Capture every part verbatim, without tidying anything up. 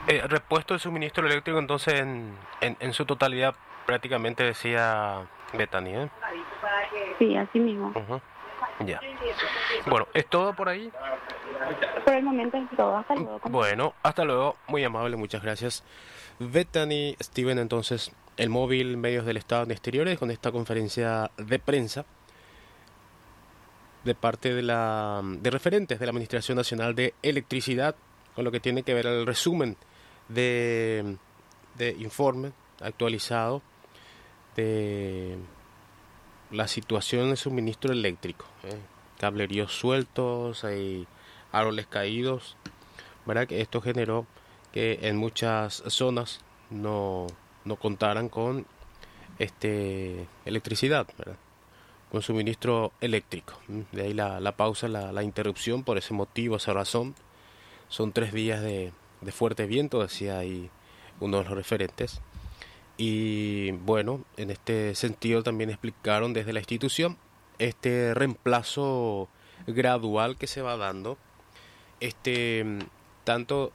Eh, repuesto el suministro eléctrico entonces en, en, en su totalidad prácticamente decía Bethany, ¿eh? Sí, así mismo. Ujú. Ya. Bueno, ¿es todo por ahí? Por el momento es todo. Hasta luego. Bueno, hasta luego. Muy amable, muchas gracias. Bethany Steven, entonces, el móvil Medios del Estado en Exteriores, con esta conferencia de prensa de parte de la de referentes de la Administración Nacional de Electricidad, con lo que tiene que ver el resumen de, de informe actualizado de la situación de suministro eléctrico. ¿eh? Cableríos sueltos, hay árboles caídos, ¿verdad? Que esto generó que en muchas zonas no, no contaran con este electricidad, ¿verdad? Con suministro eléctrico. De ahí la, la pausa, la, la interrupción, por ese motivo, esa razón. Son tres días de, de fuerte viento, decía ahí uno de los referentes. Y bueno, en este sentido también explicaron desde la institución este reemplazo gradual que se va dando, este tanto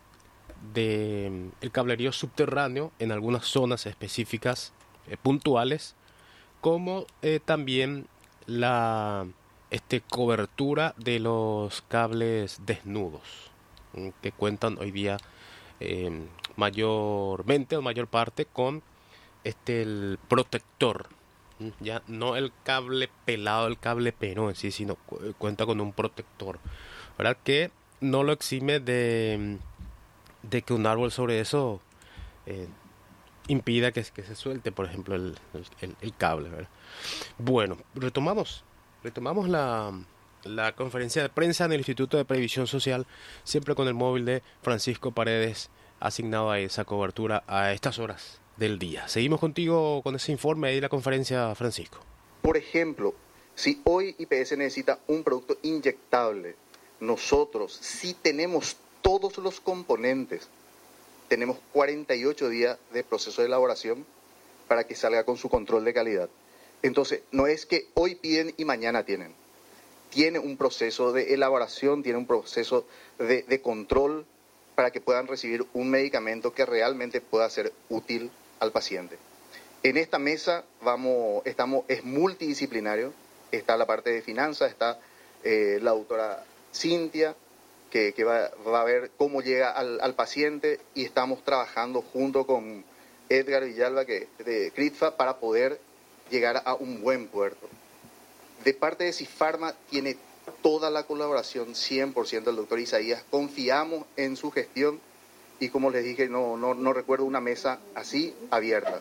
de el cablerío subterráneo en algunas zonas específicas eh, puntuales, como eh, también la este cobertura de los cables desnudos mm, que cuentan hoy día eh, mayormente o mayor parte con este el protector, mm, ya no el cable pelado, el cable peno en sí, sino cu- cuenta con un protector, ¿verdad? Que no lo exime de, de que un árbol sobre eso eh, impida que, que se suelte, por ejemplo, el, el, el cable, ¿verdad? Bueno, retomamos, retomamos la, la conferencia de prensa en el Instituto de Previsión Social, siempre con el móvil de Francisco Paredes, asignado a esa cobertura a estas horas del día. Seguimos contigo con ese informe ahí de la conferencia, Francisco. Por ejemplo, si hoy I P S necesita un producto inyectable, nosotros, si tenemos todos los componentes, tenemos cuarenta y ocho días de proceso de elaboración para que salga con su control de calidad. Entonces, no es que hoy piden y mañana tienen. Tiene un proceso de elaboración, tiene un proceso de, de control para que puedan recibir un medicamento que realmente pueda ser útil al paciente. En esta mesa vamos, estamos, es multidisciplinario, está la parte de finanzas, está eh, la doctora Cintia, que, que va, va a ver cómo llega al, al paciente, y estamos trabajando junto con Edgar Villalba, que de CRITFA, para poder llegar a un buen puerto. De parte de Cifarma tiene toda la colaboración, cien por ciento del doctor Isaías. Confiamos en su gestión y, como les dije, no, no, no recuerdo una mesa así abierta.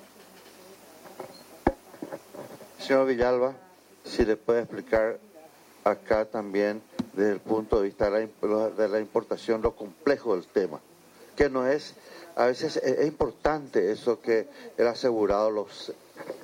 Señor Villalba, si le puede explicar acá también desde el punto de vista de la, de la importación lo complejo del tema, que no es, a veces es, es importante eso que el asegurado los...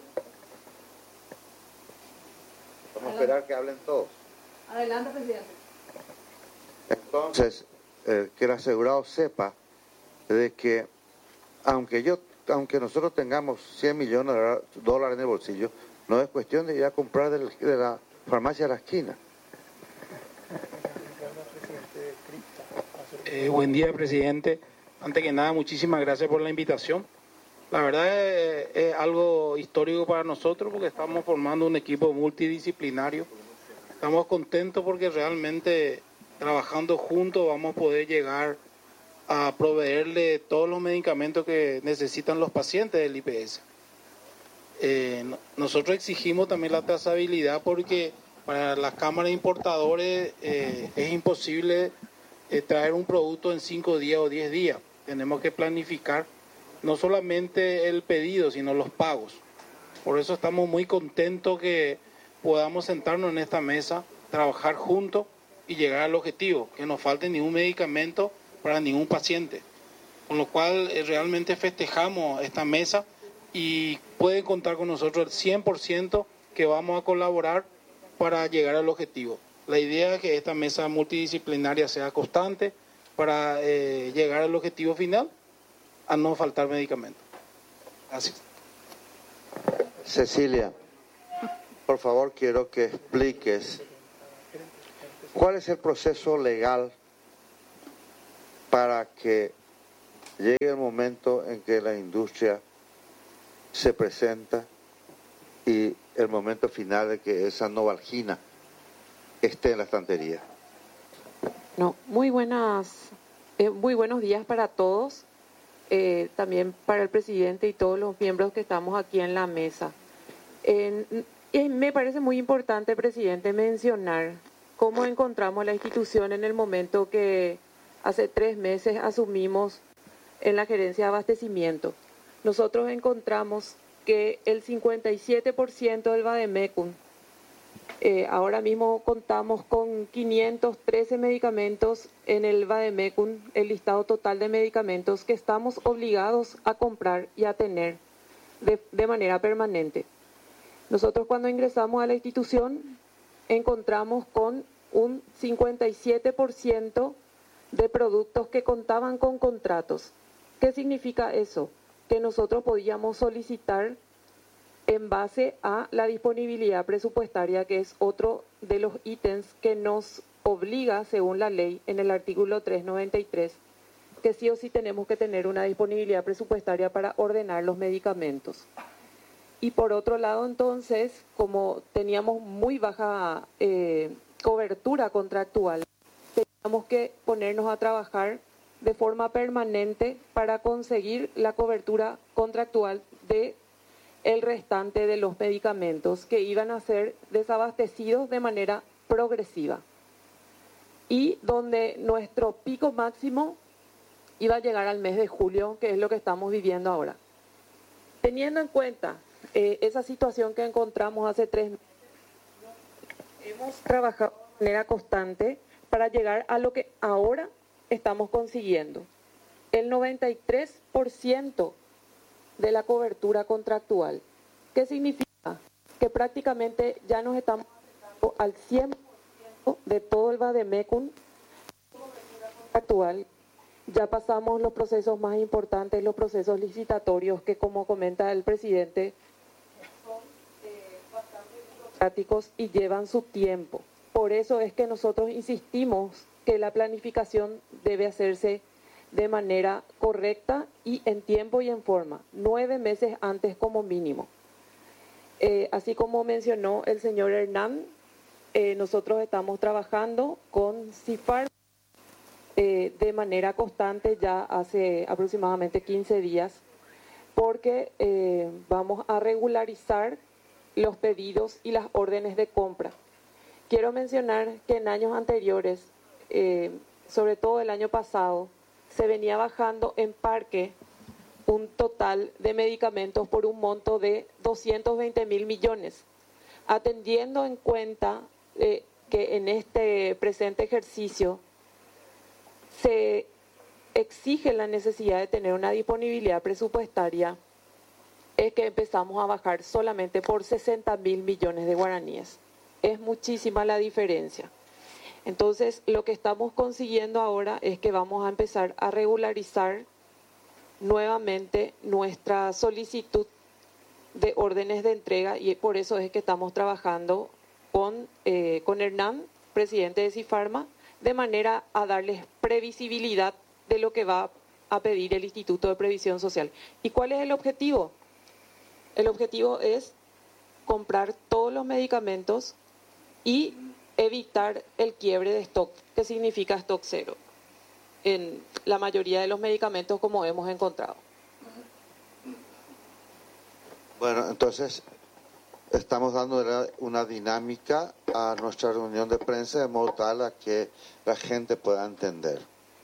Vamos a esperar que hablen todos. Adelante, presidente. Entonces, eh, que el asegurado sepa de que aunque yo, aunque nosotros tengamos cien millones de dólares en el bolsillo, no es cuestión de ir a comprar de, de la farmacia de la esquina. Eh, buen día, presidente. Antes que nada, muchísimas gracias por la invitación. La verdad es, es algo histórico para nosotros porque estamos formando un equipo multidisciplinario. Estamos contentos porque realmente trabajando juntos vamos a poder llegar a proveerle todos los medicamentos que necesitan los pacientes del I P S. Eh, nosotros exigimos también la trazabilidad porque para las cámaras importadores eh, es imposible eh, traer un producto en cinco días o diez días. Tenemos que planificar no solamente el pedido, sino los pagos. Por eso estamos muy contentos que podamos sentarnos en esta mesa, trabajar juntos y llegar al objetivo, que no falte ningún medicamento para ningún paciente. Con lo cual eh, realmente festejamos esta mesa y pueden contar con nosotros el cien por ciento que vamos a colaborar para llegar al objetivo. La idea es que esta mesa multidisciplinaria sea constante para eh, llegar al objetivo final, a no faltar medicamentos. Gracias. Cecilia, por favor quiero que expliques cuál es el proceso legal para que llegue el momento en que la industria se presenta y el momento final de que esa Novalgina esté en la estantería. No, muy buenas, eh, muy buenos días para todos, eh, también para el presidente y todos los miembros que estamos aquí en la mesa. Eh, eh, me parece muy importante, presidente, mencionar cómo encontramos la institución en el momento que hace tres meses asumimos en la gerencia de abastecimiento. Nosotros encontramos que el cincuenta y siete por ciento del Vademecum, eh, ahora mismo contamos con quinientos trece medicamentos en el Vademecum, el listado total de medicamentos que estamos obligados a comprar y a tener de, de manera permanente. Nosotros cuando ingresamos a la institución encontramos con un cincuenta y siete por ciento de productos que contaban con contratos. ¿Qué significa eso? Que nosotros podíamos solicitar en base a la disponibilidad presupuestaria, que es otro de los ítems que nos obliga, según la ley, en el artículo trescientos noventa y tres, que sí o sí tenemos que tener una disponibilidad presupuestaria para ordenar los medicamentos. Y por otro lado, entonces, como teníamos muy baja eh, cobertura contractual, teníamos que ponernos a trabajar de forma permanente para conseguir la cobertura contractual de el restante de los medicamentos que iban a ser desabastecidos de manera progresiva y donde nuestro pico máximo iba a llegar al mes de julio, que es lo que estamos viviendo ahora. Teniendo en cuenta eh, esa situación que encontramos hace tres meses, hemos trabajado de manera constante para llegar a lo que ahora estamos consiguiendo. El noventa y tres por ciento de la cobertura contractual. ¿Qué significa? Que prácticamente ya nos estamos acercando al cien por ciento de todo el Vademecum contractual. Ya pasamos los procesos más importantes, los procesos licitatorios, que como comenta el presidente, son eh, bastante burocráticos y llevan su tiempo. Por eso es que nosotros insistimos que la planificación debe hacerse de manera correcta y en tiempo y en forma, nueve meses antes como mínimo. Eh, así como mencionó el señor Hernán, eh, nosotros estamos trabajando con CIFAR eh, de manera constante ya hace aproximadamente quince días, porque eh, vamos a regularizar los pedidos y las órdenes de compra. Quiero mencionar que en años anteriores, eh, sobre todo el año pasado, se venía bajando en parque un total de medicamentos por un monto de doscientos veinte mil millones, atendiendo en cuenta eh, que en este presente ejercicio se exige la necesidad de tener una disponibilidad presupuestaria, es que empezamos a bajar solamente por sesenta mil millones de guaraníes. Es muchísima la diferencia. Entonces, lo que estamos consiguiendo ahora es que vamos a empezar a regularizar nuevamente nuestra solicitud de órdenes de entrega y por eso es que estamos trabajando con, eh, con Hernán, presidente de CIFARMA, de manera a darles previsibilidad de lo que va a pedir el Instituto de Previsión Social. ¿Y cuál es el objetivo? El objetivo es comprar todos los medicamentos y evitar el quiebre de stock, que significa stock cero, en la mayoría de los medicamentos como hemos encontrado. Bueno, entonces estamos dando una dinámica a nuestra reunión de prensa de modo tal a que la gente pueda entender.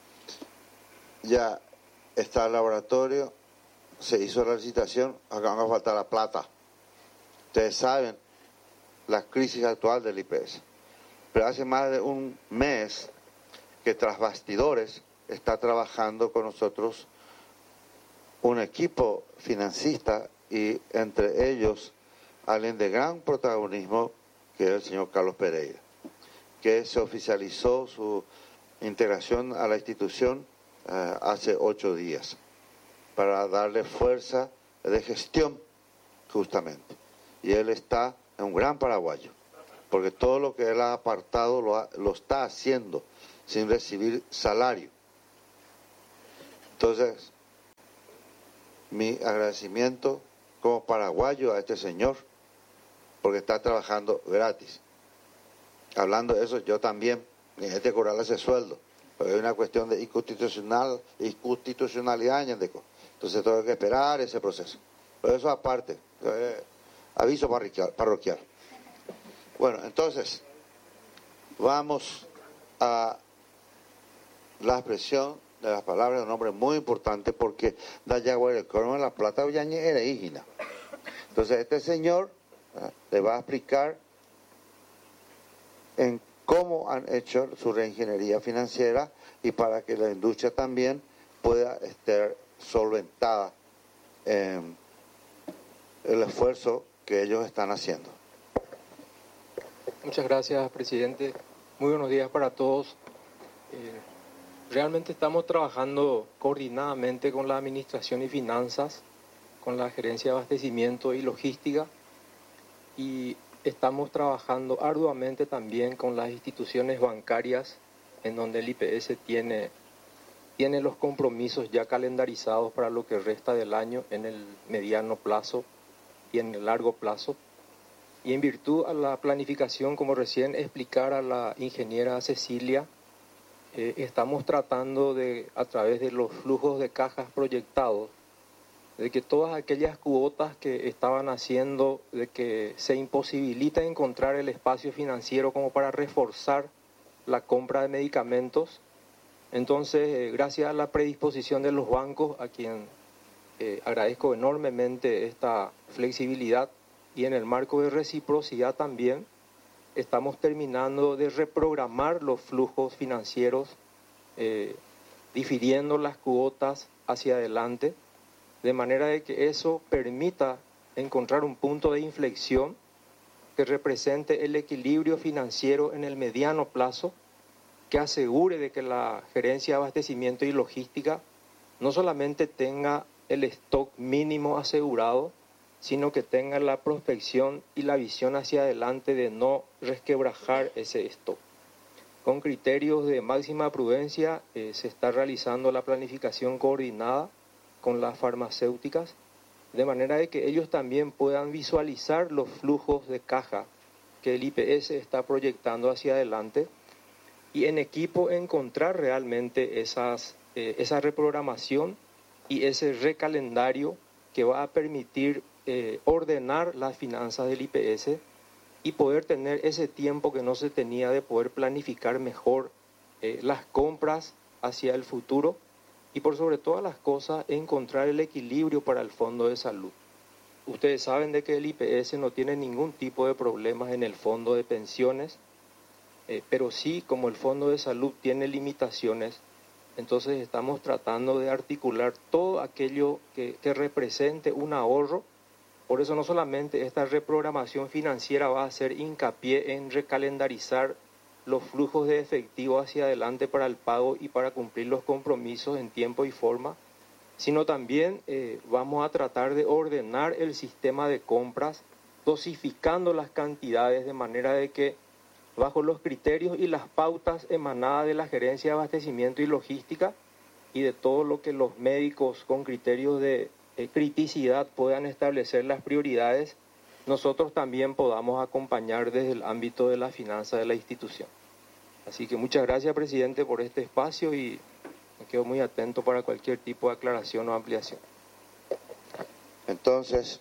Ya está el laboratorio, se hizo la licitación, acá va a faltar la plata. Ustedes saben la crisis actual del I P S. Pero hace más de un mes que tras bastidores está trabajando con nosotros un equipo financista y entre ellos alguien de gran protagonismo que es el señor Carlos Pereira, que se oficializó su integración a la institución uh, hace ocho días para darle fuerza de gestión justamente. Y él está en un gran paraguayo, porque todo lo que él ha apartado lo, ha, lo está haciendo sin recibir salario. Entonces, mi agradecimiento como paraguayo a este señor, porque está trabajando gratis. Hablando de eso, yo también necesito que cobrarle ese sueldo, porque hay una cuestión de inconstitucional, inconstitucionalidad, entonces tengo que esperar ese proceso. Pero eso aparte, eh, aviso parroquial, parroquial. Bueno, entonces, vamos a la expresión de las palabras de un hombre muy importante, porque da Yaguar el Corno en la Plata Ullañe era hígina. Entonces, este señor eh, le va a explicar en cómo han hecho su reingeniería financiera y para que la industria también pueda estar solventada en el esfuerzo que ellos están haciendo. Muchas gracias, presidente. Muy buenos días para todos. Eh, realmente estamos trabajando coordinadamente con la Administración y Finanzas, con la Gerencia de Abastecimiento y Logística, y estamos trabajando arduamente también con las instituciones bancarias, en donde el I P S tiene, tiene los compromisos ya calendarizados para lo que resta del año en el mediano plazo y en el largo plazo. Y en virtud a la planificación, como recién explicara la ingeniera Cecilia, eh, estamos tratando de, a través de los flujos de cajas proyectados, de que todas aquellas cuotas que estaban haciendo, de que se imposibilita encontrar el espacio financiero como para reforzar la compra de medicamentos. Entonces, eh, gracias a la predisposición de los bancos, a quien eh, agradezco enormemente esta flexibilidad, y en el marco de reciprocidad también, estamos terminando de reprogramar los flujos financieros, eh, difiriendo las cuotas hacia adelante, de manera de que eso permita encontrar un punto de inflexión que represente el equilibrio financiero en el mediano plazo, que asegure de que la Gerencia de Abastecimiento y Logística no solamente tenga el stock mínimo asegurado, sino que tenga la prospección y la visión hacia adelante de no resquebrajar ese stock. Con criterios de máxima prudencia eh, se está realizando la planificación coordinada con las farmacéuticas, de manera de que ellos también puedan visualizar los flujos de caja que el I P S está proyectando hacia adelante y en equipo encontrar realmente esas, eh, esa reprogramación y ese recalendario que va a permitir eh, ordenar las finanzas del I P S y poder tener ese tiempo que no se tenía de poder planificar mejor eh, las compras hacia el futuro y por sobre todas las cosas encontrar el equilibrio para el fondo de salud. Ustedes saben de que el I P S no tiene ningún tipo de problemas en el fondo de pensiones, eh, pero sí como el fondo de salud tiene limitaciones, entonces estamos tratando de articular todo aquello que, que represente un ahorro. Por eso no solamente esta reprogramación financiera va a hacer hincapié en recalendarizar los flujos de efectivo hacia adelante para el pago y para cumplir los compromisos en tiempo y forma, sino también eh, vamos a tratar de ordenar el sistema de compras, dosificando las cantidades de manera de que bajo los criterios y las pautas emanadas de la Gerencia de Abastecimiento y Logística y de todo lo que los médicos con criterios de eh, criticidad puedan establecer las prioridades, nosotros también podamos acompañar desde el ámbito de la finanza de la institución. Así que muchas gracias, presidente, por este espacio y me quedo muy atento para cualquier tipo de aclaración o ampliación. Entonces,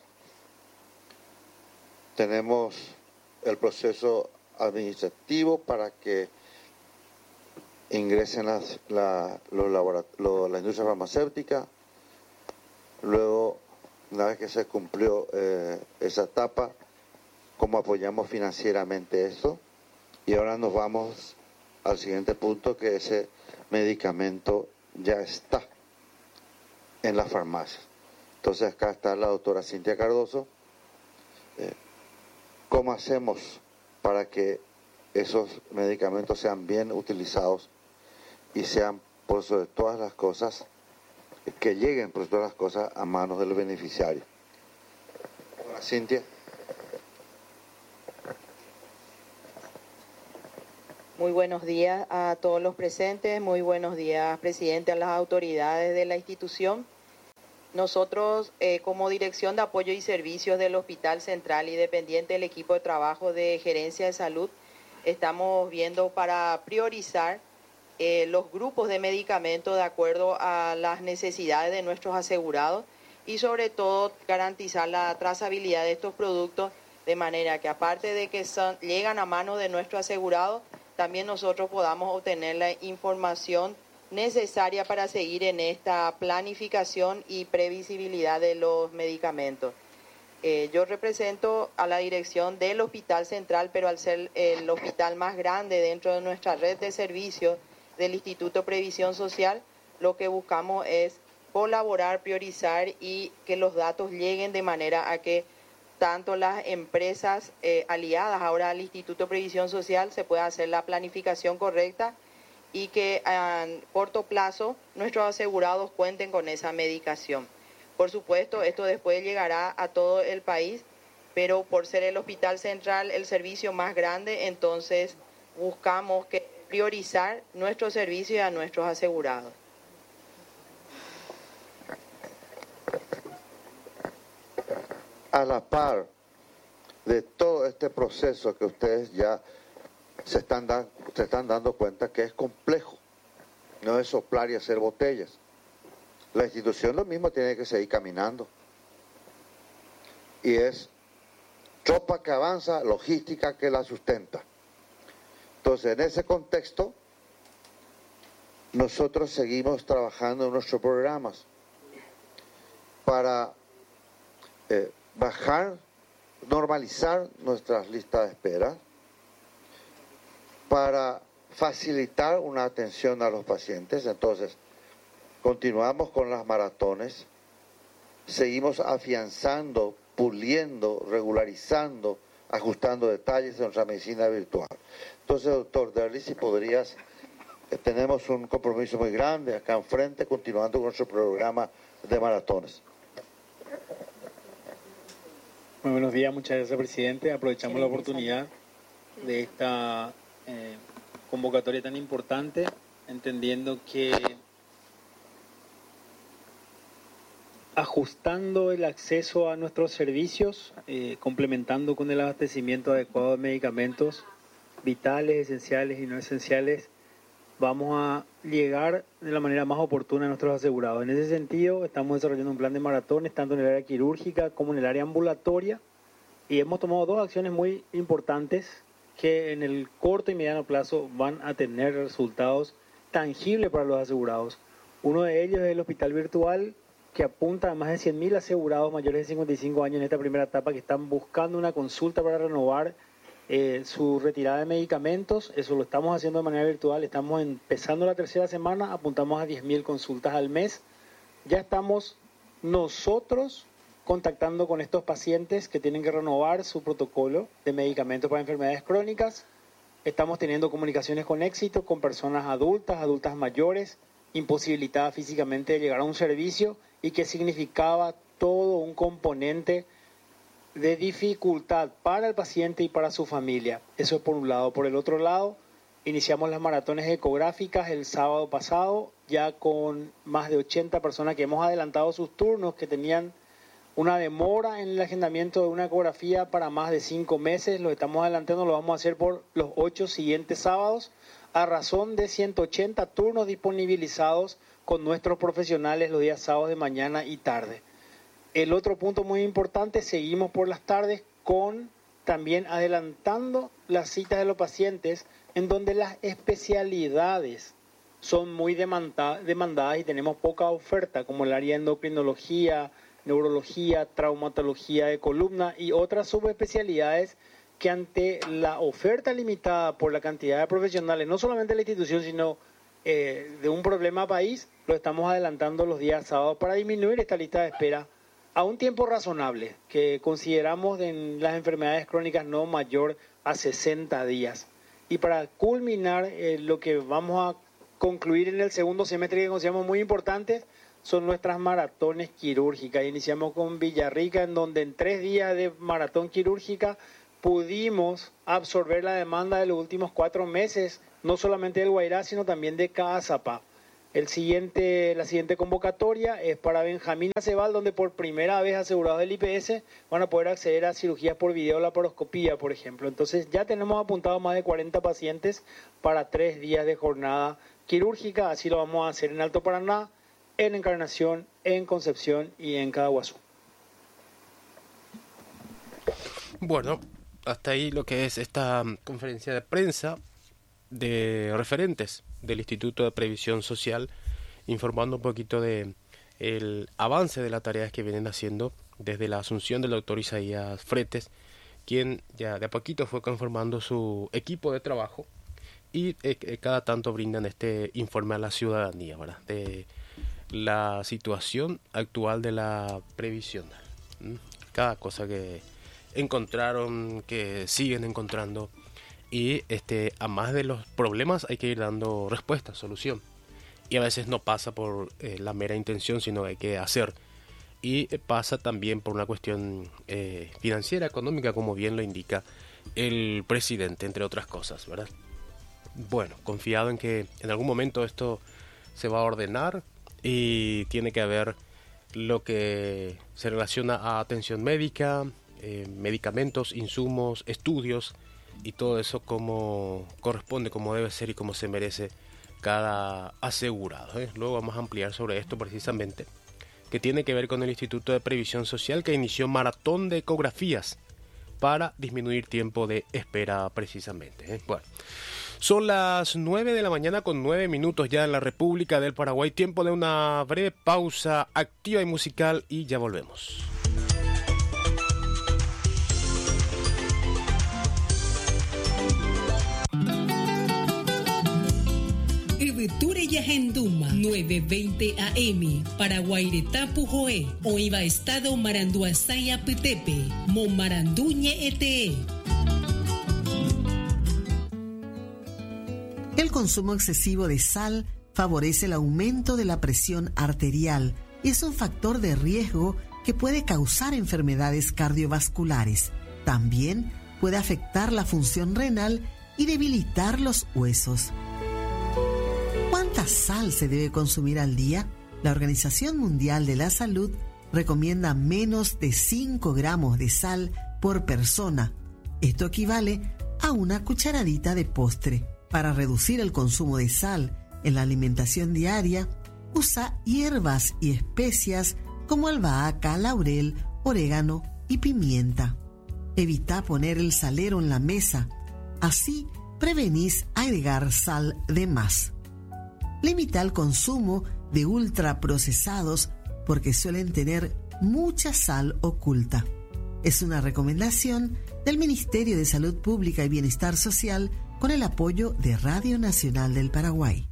tenemos el proceso administrativo para que ingresen las, la, los laboratorios, la industria farmacéutica. Luego, una vez que se cumplió eh, esa etapa, cómo apoyamos financieramente esto. Y ahora nos vamos al siguiente punto, que ese medicamento ya está en las farmacias. Entonces acá está la doctora Cintia Cardoso. Eh, ¿Cómo hacemos para que esos medicamentos sean bien utilizados y sean, por sobre todas las cosas, que lleguen por todas las cosas a manos del beneficiario? Hola, Cintia. Muy buenos días a todos los presentes, muy buenos días, presidente, a las autoridades de la institución. Nosotros, eh, como Dirección de Apoyo y Servicios del Hospital Central y dependiente del equipo de trabajo de Gerencia de Salud, estamos viendo para priorizar eh, los grupos de medicamentos de acuerdo a las necesidades de nuestros asegurados y sobre todo garantizar la trazabilidad de estos productos de manera que aparte de que son, llegan a manos de nuestros asegurados, también nosotros podamos obtener la información necesaria para seguir en esta planificación y previsibilidad de los medicamentos. Eh, yo represento a la dirección del Hospital Central, pero al ser el hospital más grande dentro de nuestra red de servicios del Instituto de Previsión Social, lo que buscamos es colaborar, priorizar y que los datos lleguen de manera a que tanto las empresas eh, aliadas ahora al Instituto de Previsión Social se pueda hacer la planificación correcta y que a corto plazo nuestros asegurados cuenten con esa medicación. Por supuesto, esto después llegará a todo el país, pero por ser el Hospital Central el servicio más grande, entonces buscamos que priorizar nuestro servicio y a nuestros asegurados. A la par de todo este proceso que ustedes ya se están, da, se están dando cuenta que es complejo, no es soplar y hacer botellas. La institución lo mismo tiene que seguir caminando. Y es tropa que avanza, logística que la sustenta. Entonces, en ese contexto, nosotros seguimos trabajando en nuestros programas para eh, bajar, normalizar nuestras listas de espera, para facilitar una atención a los pacientes. Entonces, continuamos con las maratones, seguimos afianzando, puliendo, regularizando, ajustando detalles de nuestra medicina virtual. Entonces, doctor Derli, si podrías, eh, tenemos un compromiso muy grande acá enfrente, continuando con nuestro programa de maratones. Muy buenos días, muchas gracias, presidente. Aprovechamos la oportunidad de esta eh, convocatoria tan importante, entendiendo que ajustando el acceso a nuestros servicios, eh, complementando con el abastecimiento adecuado de medicamentos vitales, esenciales y no esenciales, vamos a llegar de la manera más oportuna a nuestros asegurados. En ese sentido, estamos desarrollando un plan de maratones, tanto en el área quirúrgica como en el área ambulatoria, y hemos tomado dos acciones muy importantes que en el corto y mediano plazo van a tener resultados tangibles para los asegurados. Uno de ellos es el hospital virtual, que apunta a más de cien mil asegurados mayores de cincuenta y cinco años en esta primera etapa que están buscando una consulta para renovar eh, su retirada de medicamentos. Eso lo estamos haciendo de manera virtual. Estamos empezando la tercera semana, apuntamos a diez mil consultas al mes. Ya estamos nosotros contactando con estos pacientes que tienen que renovar su protocolo de medicamentos para enfermedades crónicas. Estamos teniendo comunicaciones con éxito con personas adultas, adultas mayores, imposibilitadas físicamente de llegar a un servicio y que significaba todo un componente de dificultad para el paciente y para su familia. Eso es por un lado. Por el otro lado, iniciamos las maratones ecográficas el sábado pasado, ya con más de ochenta personas que hemos adelantado sus turnos, que tenían una demora en el agendamiento de una ecografía para más de cinco meses. Lo estamos adelantando, lo vamos a hacer por los ocho siguientes sábados, a razón de ciento ochenta turnos disponibilizados con nuestros profesionales los días sábados de mañana y tarde. El otro punto muy importante, seguimos por las tardes con también adelantando las citas de los pacientes en donde las especialidades son muy demanda, demandadas y tenemos poca oferta, como el área de endocrinología, neurología, traumatología de columna y otras subespecialidades que ante la oferta limitada por la cantidad de profesionales, no solamente de la institución, sino eh, de un problema país, lo estamos adelantando los días sábados para disminuir esta lista de espera a un tiempo razonable, que consideramos en las enfermedades crónicas no mayor a sesenta días. Y para culminar, eh, lo que vamos a concluir en el segundo semestre, que consideramos muy importantes, son nuestras maratones quirúrgicas. Iniciamos con Villarrica, en donde en tres días de maratón quirúrgica pudimos absorber la demanda de los últimos cuatro meses, no solamente del Guairá, sino también de Caazapá. El siguiente, la siguiente convocatoria es para Benjamín Acebal, donde por primera vez asegurados del I P S van a poder acceder a cirugías por video laparoscopía, por ejemplo. Entonces ya tenemos apuntado más de cuarenta pacientes para tres días de jornada quirúrgica. Así lo vamos a hacer en Alto Paraná, en Encarnación, en Concepción y en Cadaguazú. Bueno, hasta ahí lo que es esta conferencia de prensa de referentes del Instituto de Previsión Social, informando un poquito de el avance de las tareas que vienen haciendo desde la asunción del doctor Isaías Fretes, quien ya de a poquito fue conformando su equipo de trabajo y eh, cada tanto brindan este informe a la ciudadanía, ¿verdad?, de la situación actual de la previsión. ¿Mm? Cada cosa que encontraron, que siguen encontrando. Y este, a más de los problemas hay que ir dando respuesta, solución. Y a veces no pasa por eh, la mera intención, sino que hay que hacer. Y eh, pasa también por una cuestión eh, financiera, económica, como bien lo indica el presidente, entre otras cosas, ¿verdad? Bueno, confiado en que en algún momento esto se va a ordenar y tiene que haber lo que se relaciona a atención médica, eh, medicamentos, insumos, estudios, y todo eso como corresponde, como debe ser y como se merece cada asegurado, ¿eh? Luego vamos a ampliar sobre esto precisamente, que tiene que ver con el Instituto de Previsión Social, que inició maratón de ecografías para disminuir tiempo de espera precisamente, ¿eh? Bueno, son las nueve de la mañana con nueve minutos ya en la República del Paraguay. Tiempo de una breve pausa activa y musical y ya volvemos. Eveture Yahenduma, nueve veinte A M, Paraguaireta Pujoe, Oiva Estado Maranduasaya Petepe, Momaranduñe Ete. El consumo excesivo de sal favorece el aumento de la presión arterial y es un factor de riesgo que puede causar enfermedades cardiovasculares. También puede afectar la función renal y debilitar los huesos. ¿Cuánta sal se debe consumir al día? La Organización Mundial de la Salud recomienda menos de cinco gramos de sal por persona. Esto equivale a una cucharadita de postre. Para reducir el consumo de sal en la alimentación diaria, usa hierbas y especias como albahaca, laurel, orégano y pimienta. Evita poner el salero en la mesa. Así prevenís agregar sal de más. Limita el consumo de ultraprocesados porque suelen tener mucha sal oculta. Es una recomendación del Ministerio de Salud Pública y Bienestar Social con el apoyo de Radio Nacional del Paraguay.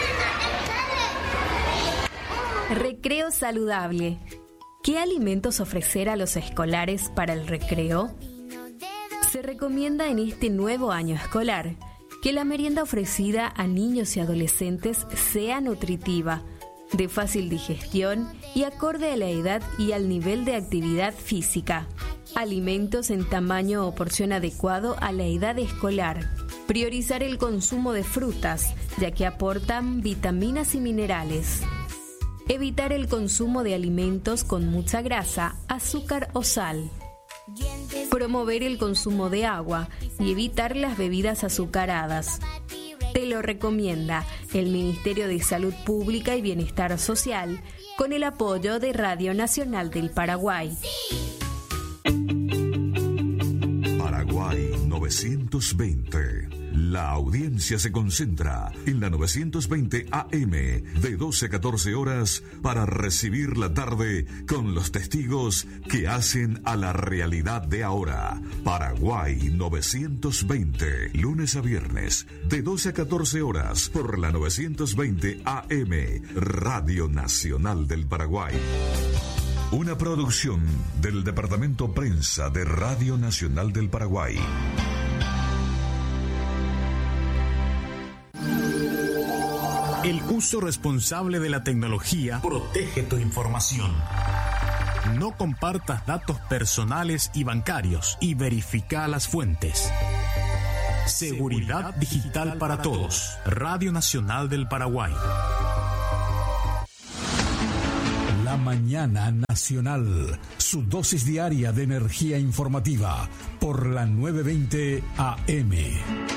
Recreo saludable. ¿Qué alimentos ofrecer a los escolares para el recreo? Se recomienda en este nuevo año escolar que la merienda ofrecida a niños y adolescentes sea nutritiva, de fácil digestión y acorde a la edad y al nivel de actividad física. Alimentos en tamaño o porción adecuado a la edad escolar. Priorizar el consumo de frutas, ya que aportan vitaminas y minerales. Evitar el consumo de alimentos con mucha grasa, azúcar o sal. Promover el consumo de agua y evitar las bebidas azucaradas. Te lo recomienda el Ministerio de Salud Pública y Bienestar Social con el apoyo de Radio Nacional del Paraguay. Paraguay novecientos veinte. La audiencia se concentra en la novecientos veinte A M de doce a catorce horas para recibir la tarde con los testigos que hacen a la realidad de ahora. Paraguay novecientos veinte, lunes a viernes de doce a catorce horas por la novecientos veinte A M, Radio Nacional del Paraguay. Una producción del Departamento Prensa de Radio Nacional del Paraguay. El uso responsable de la tecnología protege tu información. No compartas datos personales y bancarios y verifica las fuentes. Seguridad digital para todos. Radio Nacional del Paraguay. La Mañana Nacional, su dosis diaria de energía informativa por la nueve veinte A M.